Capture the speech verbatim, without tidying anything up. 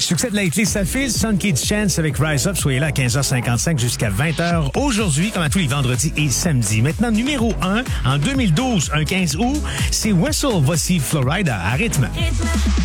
Succès de Lately, ça file. Sun Kids Chance avec Rise Up. Soyez là à quinze heures cinquante-cinq jusqu'à vingt heures. Aujourd'hui, comme à tous les vendredis et samedis. Maintenant, numéro un, en deux mille douze, un quinze août, c'est Wessel. Voici Florida à rythme.